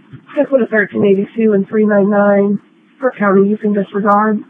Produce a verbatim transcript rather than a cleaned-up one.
Pickwood of thirteen eighty-two and three ninety-nine. For county you can disregard.